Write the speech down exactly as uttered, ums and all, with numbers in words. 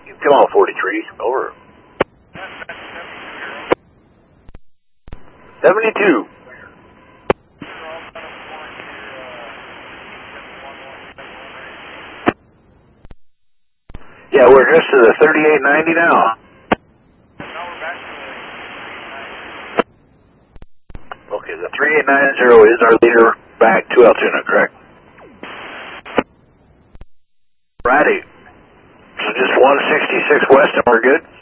Come on, forty-three. Over. seventy-two. Yeah, we're just to the thirty-eight ninety now. Okay, the thirty-eight ninety is our leader back to Altoona, correct? Righty. So just one sixty-six west and we're good?